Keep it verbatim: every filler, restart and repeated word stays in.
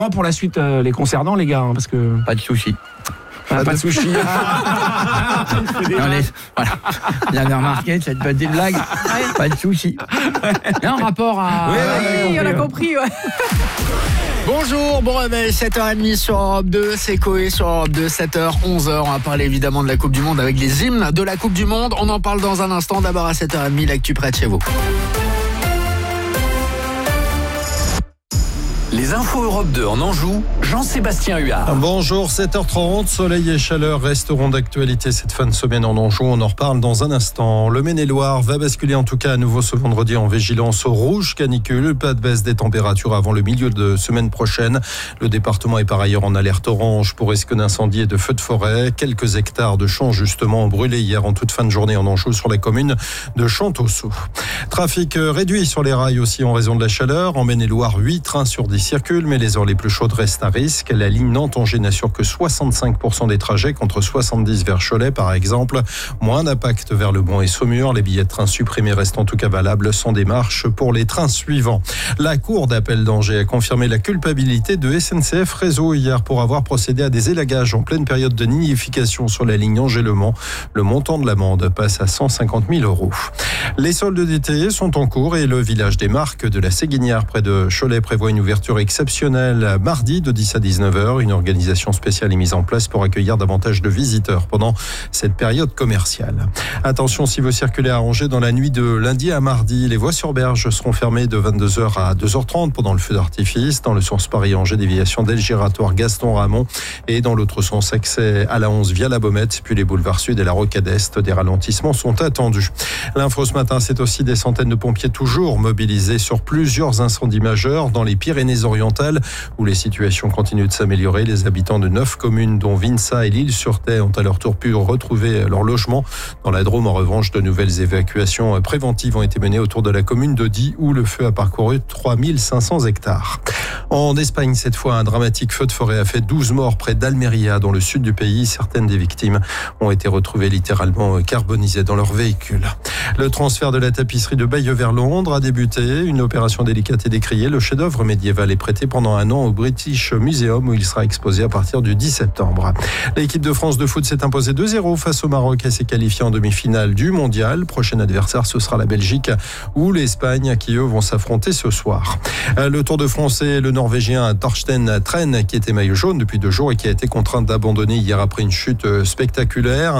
Pour la suite, euh, les concernant, les gars, hein, parce que... Pas de sushi. Ah, pas de sushi. Non, les... voilà. Vous avez remarqué cette petite blague. Pas de sushi. Il y a un rapport à... Oui, oui, on a compris, ouais. Bonjour, bon réveil, sept heures trente sur Europe deux, c'est Coé sur Europe deux, sept heures, onze heures. On va parler évidemment de la Coupe du Monde avec les hymnes de la Coupe du Monde. On en parle dans un instant. D'abord à sept heures trente, l'actu près de chez vous. Les infos Europe deux en Anjou, Jean-Sébastien Huard. Bonjour, sept heures trente, soleil et chaleur resteront d'actualité cette fin de semaine en Anjou. On en reparle dans un instant. Le Maine-et-Loire va basculer en tout cas à nouveau ce vendredi en vigilance rouge canicule. Pas de baisse des températures avant le milieu de semaine prochaine. Le département est par ailleurs en alerte orange pour risque d'incendie et de feux de forêt. Quelques hectares de champs justement ont brûlé hier en toute fin de journée en Anjou sur la commune de Champtossou. Trafic réduit sur les rails aussi en raison de la chaleur. En Maine-et-Loire, huit trains sur dix circulent, mais les heures les plus chaudes restent à risque. La ligne Nantes-Angers n'assure que soixante-cinq pour cent des trajets contre soixante-dix vers Cholet par exemple. Moins d'impact vers Le Bon et Saumur. Les billets de train supprimés restent en tout cas valables sans démarche pour les trains suivants. La Cour d'appel d'Angers a confirmé la culpabilité de S N C F Réseau hier pour avoir procédé à des élagages en pleine période de nidification sur la ligne Angers-Le Mans. Le montant de l'amende passe à cent cinquante mille euros. Les soldes d'été sont en cours et le village des Marques de la Séguinière près de Cholet prévoit une ouverture exceptionnelle mardi de dix à dix-neuf heures. Une organisation spéciale est mise en place pour accueillir davantage de visiteurs pendant cette période commerciale. Attention, si vous circulez à Angers dans la nuit de lundi à mardi, les voies sur berge seront fermées de vingt-deux heures à deux heures trente pendant le feu d'artifice. Dans le sens Paris-Angers, déviation d'El Giratoire Gaston-Ramon et dans l'autre sens accès à la onze via la Baumette, puis les boulevards Sud et la Rocade Est. Des ralentissements sont attendus. L'info ce matin, c'est aussi des centaines de pompiers toujours mobilisés sur plusieurs incendies majeurs dans les Pyrénées-Orientales où les situations continuent de s'améliorer. Les habitants de neuf communes dont Vinça et l'Île-sur-Thè ont à leur tour pu retrouver leur logement. Dans la Drôme, en revanche, de nouvelles évacuations préventives ont été menées autour de la commune de Die où le feu a parcouru trois mille cinq cents hectares. En Espagne, cette fois, un dramatique feu de forêt a fait douze morts près d'Almeria, dans le sud du pays. Certaines des victimes ont été retrouvées littéralement carbonisées dans leur véhicule. Le transfert de la tapisserie de Bayeux vers Londres a débuté. Une opération délicate et décriée. Le chef-d'œuvre médiéval est prêté pendant un an au British Museum où il sera exposé à partir du dix septembre. L'équipe de France de foot s'est imposée deux zéro face au Maroc et s'est qualifiée en demi-finale du mondial. Prochain adversaire, ce sera la Belgique ou l'Espagne qui, eux, vont s'affronter ce soir. Le Tour de France et le Norvégien Torsten Tren qui était maillot jaune depuis deux jours et qui a été contraint d'abandonner hier après une chute spectaculaire.